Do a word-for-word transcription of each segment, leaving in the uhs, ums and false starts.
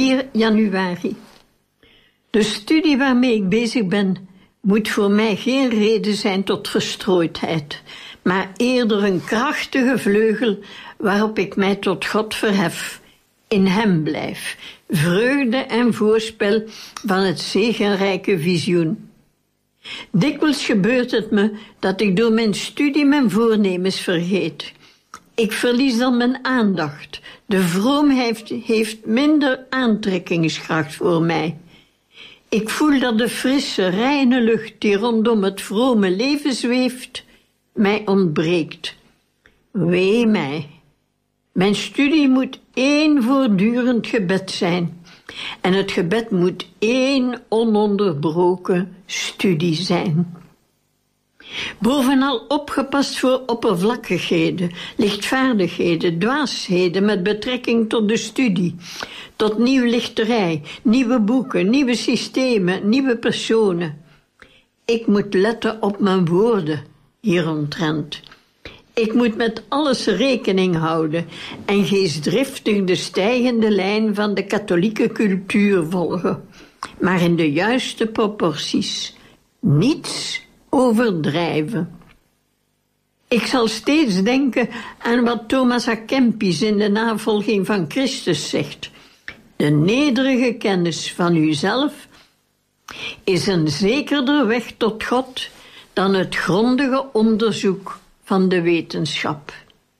vier januari. De studie waarmee ik bezig ben moet voor mij geen reden zijn tot verstrooidheid, maar eerder een krachtige vleugel waarop ik mij tot God verhef, in hem blijf, vreugde en voorspel van het zegenrijke visioen. Dikwijls gebeurt het me dat ik door mijn studie mijn voornemens vergeet. Ik verlies dan mijn aandacht. De vroomheid heeft minder aantrekkingskracht voor mij. Ik voel dat de frisse, reine lucht die rondom het vrome leven zweeft, mij ontbreekt. Wee mij. Mijn studie moet één voortdurend gebed zijn. En het gebed moet één ononderbroken studie zijn. Bovenal opgepast voor oppervlakkigheden, lichtvaardigheden, dwaasheden met betrekking tot de studie, tot nieuwlichterij, nieuwe boeken, nieuwe systemen, nieuwe personen. Ik moet letten op mijn woorden hieromtrent. Ik moet met alles rekening houden en geestdriftig de stijgende lijn van de katholieke cultuur volgen, maar in de juiste proporties. Niets overdrijven. Ik zal steeds denken aan wat Thomas à Kempis in de navolging van Christus zegt. De nederige kennis van uzelf is een zekerder weg tot God dan het grondige onderzoek van de wetenschap.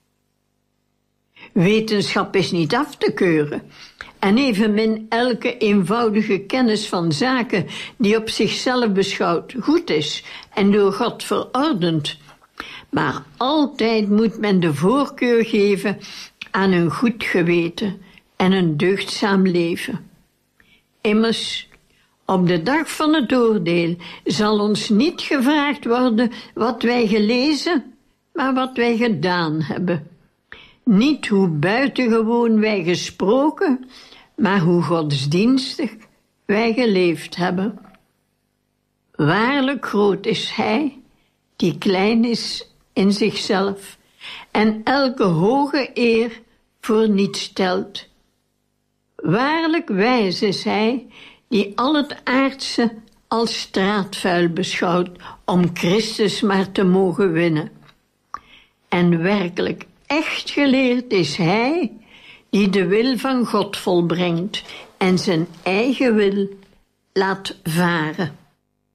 Wetenschap is niet af te keuren, en evenmin elke eenvoudige kennis van zaken die op zichzelf beschouwd goed is en door God verordend. Maar altijd moet men de voorkeur geven aan een goed geweten en een deugdzaam leven. Immers, op de dag van het oordeel zal ons niet gevraagd worden wat wij gelezen, maar wat wij gedaan hebben. Niet hoe buitengewoon wij gesproken, maar hoe godsdienstig wij geleefd hebben. Waarlijk groot is hij, die klein is in zichzelf, en elke hoge eer voor niets stelt. Waarlijk wijs is hij, die al het aardse als straatvuil beschouwt, om Christus maar te mogen winnen. En werkelijk echt geleerd is hij, die de wil van God volbrengt en zijn eigen wil laat varen.